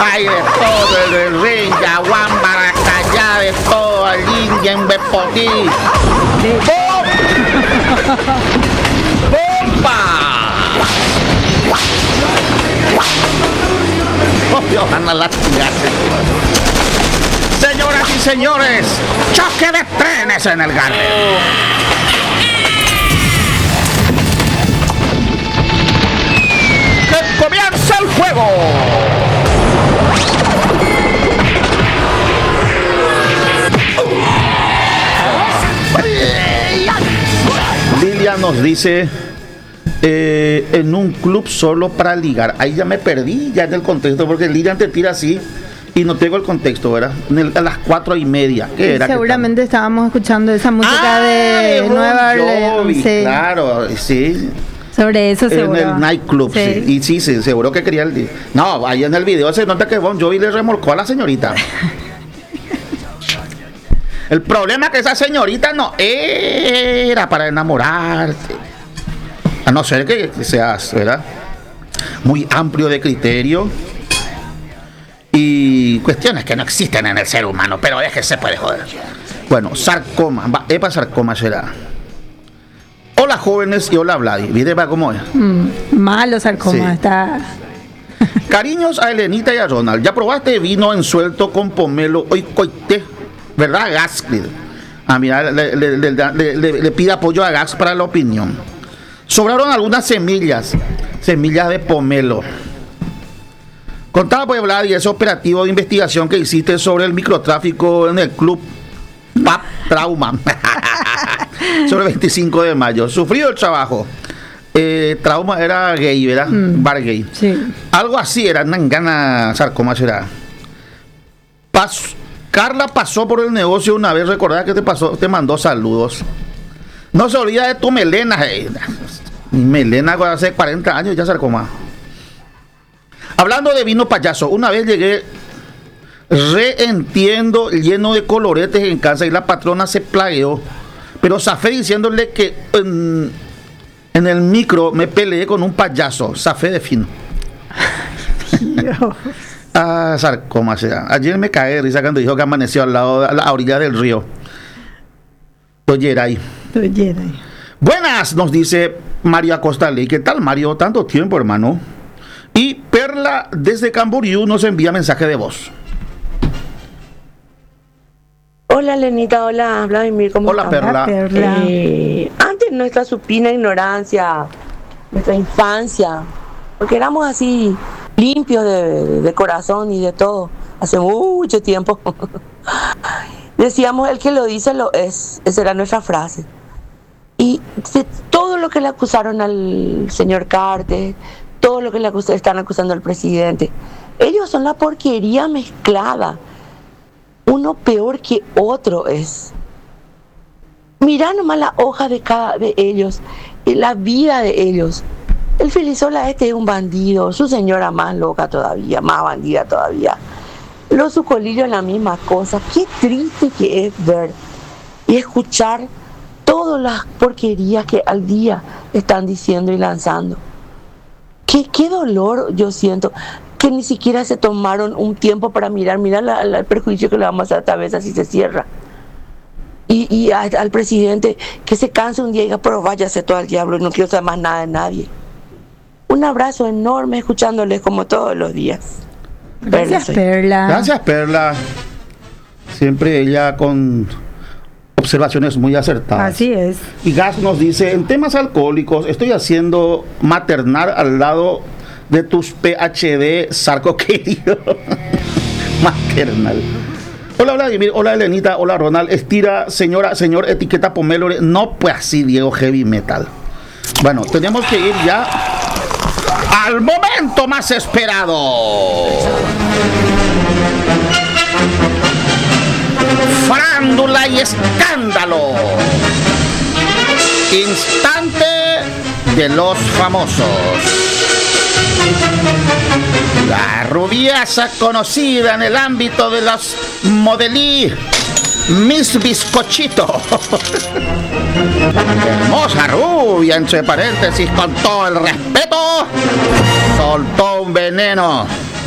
Hay de todo en el ring, Yaguán, Baracayá, de todo, al India, en Bepotí. ¡Bomba! ¡Oh, Dios, van a latigarse! Señoras y señores, choque de trenes en el Garden. ¡Que comienza el juego! Lilia nos dice en un club solo para ligar. Ahí ya me perdí ya en el contexto, porque Lilia te tira así y no tengo el contexto, ¿verdad? A las 4:30. ¿Qué era? Seguramente estábamos escuchando esa música de Nueva Orleans. Sí. Claro, sí. Sobre eso seguro. En el nightclub, sí. Y sí, seguro que quería el... No, ahí en el video se nota que Bon Jovi le remolcó a la señorita. El problema es que esa señorita no era para enamorarte. A no ser que seas, ¿verdad? Muy amplio de criterio. Y cuestiones que no existen en el ser humano, pero déjese, puede joder. Bueno, sarcoma. Epa, sarcoma será. Hola jóvenes y hola Vladi. ¿Viste para cómo es? Malo sarcoma, sí. Está. Cariños a Elenita y a Ronald. ¿Ya probaste vino en suelto con pomelo hoy coité? ¿Verdad, Gax? Mira, le pide apoyo a Gax para la opinión. Sobraron algunas semillas de pomelo. Contaba pues Vlad y ese operativo de investigación que hiciste sobre el microtráfico en el club PAP Trauma sobre el 25 de mayo. Sufrido el trabajo. Trauma era gay, ¿verdad? Bar gay. Sí. Algo así era, Nangana sarcoma será. Carla pasó por el negocio una vez, recordá que te mandó saludos. No se olvida de tu melena. Mi melena hace 40 años ya sarcoma. Hablando de vino payaso, una vez llegué reentiendo lleno de coloretes en casa y la patrona se plagueó, pero zafé diciéndole que en el micro me peleé con un payaso. Zafé de fino. Sarcoma será. Ayer me caí de risa cuando dijo que amaneció al lado, a la orilla del río. Toyeray. Buenas, nos dice María Costaley. ¿Qué tal, Mario? Tanto tiempo, hermano. Y Perla desde Camboriú nos envía mensaje de voz. Hola Lenita, hola Vladimir, ¿cómo estás? Hola Perla. Antes nuestra supina ignorancia, nuestra infancia, porque éramos así limpios de corazón y de todo, hace mucho tiempo. Decíamos, el que lo dice lo es, esa era nuestra frase. Y de todo lo que le acusaron al señor Carter, todo lo que están acusando al presidente, ellos son la porquería mezclada, uno peor que otro es. Mirá nomás la hoja de cada de ellos, la vida de ellos. El Filisola es un bandido, su señora más loca todavía, más bandida todavía. Los Zucolillos la misma cosa. Qué triste que es ver y escuchar todas las porquerías que al día están diciendo y lanzando. Qué dolor yo siento, que ni siquiera se tomaron un tiempo para mirar el perjuicio que le vamos a hacer a esta vez así se cierra. Y al presidente que se canse un día y diga, pero váyase todo al diablo, no quiero saber más nada de nadie. Un abrazo enorme escuchándoles como todos los días. Gracias, Perla. Gracias, Perla. Siempre ella con observaciones muy acertadas. Así es. Y Gas nos dice, en temas alcohólicos, estoy haciendo maternar al lado de tus PhD, sarco querido. Maternal. Hola Vladimir, hola Elenita, hola Ronald. Estira, señor, etiqueta pomelo. No, pues así, Diego, heavy metal. Bueno, tenemos que ir ya al momento más esperado. Farándula y escándalo. Instante de los famosos. La rubiasa conocida en el ámbito de los modelí, Miss Bizcochito. Hermosa rubia, entre paréntesis, con todo el respeto, soltó un veneno.